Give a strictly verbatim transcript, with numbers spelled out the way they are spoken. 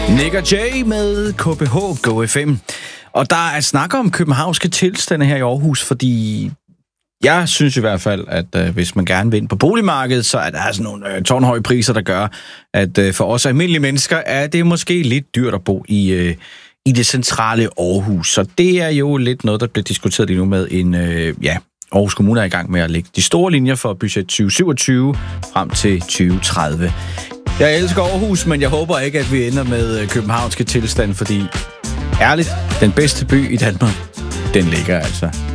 Nick og Jay med K B H Go F M. Og der er snak om københavnske tilstande her i Aarhus, fordi jeg synes i hvert fald, at øh, hvis man gerne vil ind på boligmarkedet, så er der sådan nogle øh, tårnhøje priser, der gør, at øh, for os almindelige mennesker er det måske lidt dyrt at bo i, øh, i det centrale Aarhus. Så det er jo lidt noget, der bliver diskuteret lige nu med en, øh, ja, Aarhus Kommune er i gang med at lægge de store linjer for budget tyve syvogtyve frem til tyve tredive. Jeg elsker Aarhus, men jeg håber ikke, at vi ender med københavnske tilstand, fordi ærligt, den bedste by i Danmark, den ligger altså